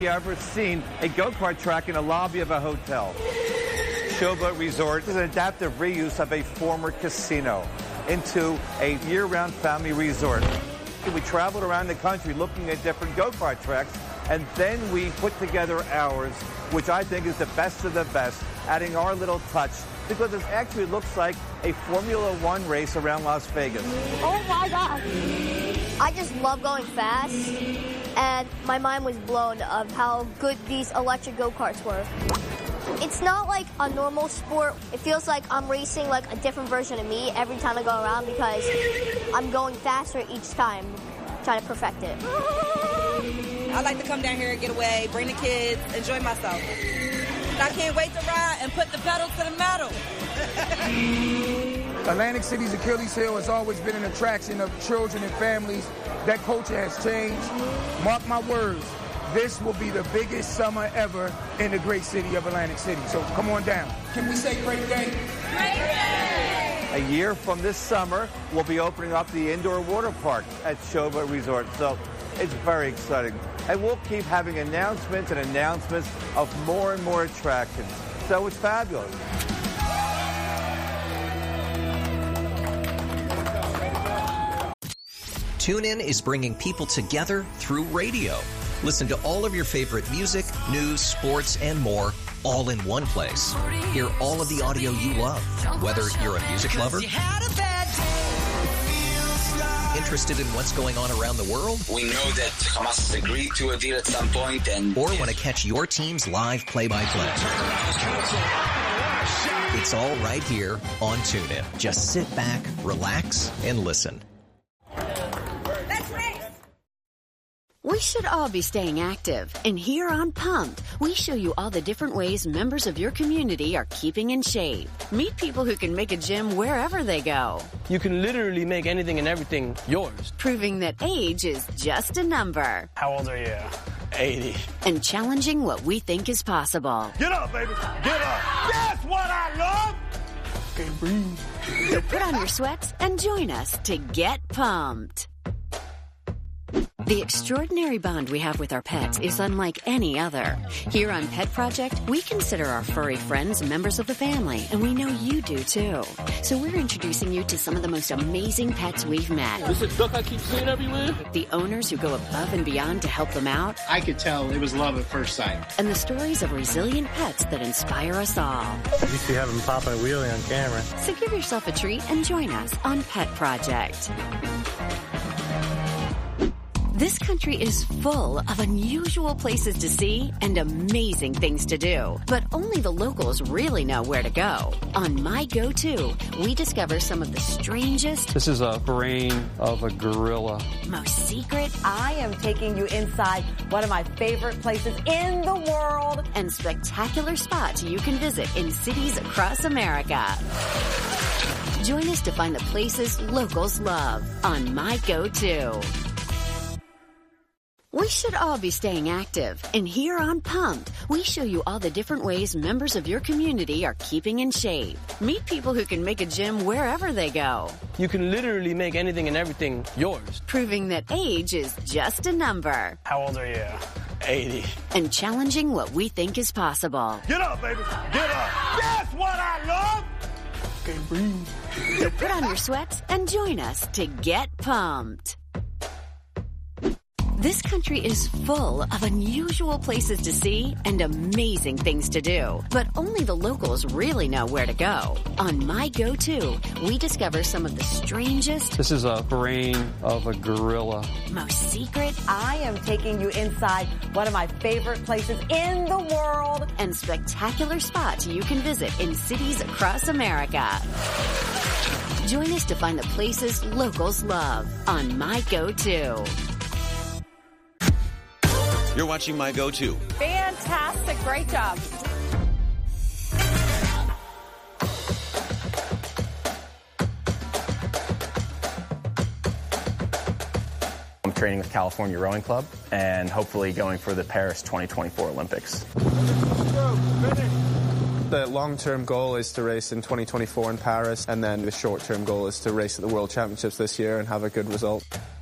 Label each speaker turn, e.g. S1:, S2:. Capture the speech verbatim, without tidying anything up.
S1: You ever seen a go-kart track in the lobby of a hotel? Showboat Resort is an adaptive reuse of a former casino into a year-round family resort. We traveled around the country looking at different go-kart tracks, and then we put together ours, which I think is the best of the best, adding our little touch, because it actually looks like a Formula One race around Las Vegas.
S2: Oh my God! I just love going fast, and my mind was blown of how good these electric go-karts were. It's not like a normal sport. It feels like I'm racing like a different version of me every time I go around because I'm going faster each time, trying to perfect it.
S3: I like to come down here and get away, bring the kids, enjoy myself. I can't wait to ride and put the pedal to the metal.
S4: Atlantic City's Achilles heel has always been an attraction of children and families. That culture has changed. Mark my words, this will be the biggest summer ever in the great city of Atlantic City. So come on down. Can we say great day?
S2: Great day!
S1: A year from this summer, we'll be opening up the indoor water park at Showboat Resort. So it's very exciting. And we'll keep having announcements and announcements of more and more attractions. So it's fabulous.
S5: TuneIn is bringing people together through radio. Listen to all of your favorite music, news, sports, and more, all in one place. Hear all of the audio you love, whether you're a music lover, interested in what's going on around the world,
S6: we know that Hamas has agreed to a deal at some point, and
S5: or want to catch your team's live play-by-play. It's all right here on TuneIn. Just sit back, relax, and listen.
S7: We should all be staying active, and here on Pumped, we show you all the different ways members of your community are keeping in shape. Meet people who can make a gym wherever they go.
S8: You can literally make anything and everything yours.
S7: Proving that age is just a number.
S8: How old are you? eighty.
S7: And challenging what we think is possible.
S9: Get up, baby. Get up. That's what I love.
S8: Okay, breathe.
S7: So put on your sweats and join us to get pumped. The extraordinary bond we have with our pets is unlike any other. Here on Pet Project, we consider our furry friends members of the family, and we know you do too. So we're introducing you to some of the most amazing pets we've met.
S8: This is duck I keep seeing everywhere.
S7: The owners who go above and beyond to help them out.
S10: I could tell it was love at first sight.
S7: And the stories of resilient pets that inspire us all.
S11: You used to have them popping a wheelie on camera.
S7: So give yourself a treat and join us on Pet Project. This country is full of unusual places to see and amazing things to do. But only the locals really know where to go. On My Go-To, we discover some of the strangest...
S12: This is a brain of a gorilla.
S7: ...most secret...
S13: I am taking you inside one of my favorite places in the world.
S7: ...and spectacular spots you can visit in cities across America. Join us to find the places locals love on My Go-To. We should all be staying active, and here on Pumped, we show you all the different ways members of your community are keeping in shape. Meet people who can make a gym wherever they go.
S8: You can literally make anything and everything yours.
S7: Proving that age is just a number.
S8: How old are you? eighty.
S7: And challenging what we think is possible.
S9: Get up, baby. Get up. That's what I love.
S8: Okay, breathe.
S7: So put on your sweats and join us to get pumped. This country is full of unusual places to see and amazing things to do. But only the locals really know where to go. On My Go-To, we discover some of the strangest...
S12: This is a brain of a gorilla.
S7: ...most secret...
S13: I am taking you inside one of my favorite places in the world.
S7: ...and spectacular spots you can visit in cities across America. Join us to find the places locals love on My Go-To.
S14: You're watching My Go-To.
S15: Fantastic. Great job.
S16: I'm training with California Rowing Club and hopefully going for the Paris twenty twenty-four Olympics.
S17: The long-term goal is to race in twenty twenty-four in Paris, and then the short-term goal is to race at the World Championships this year and have a good result.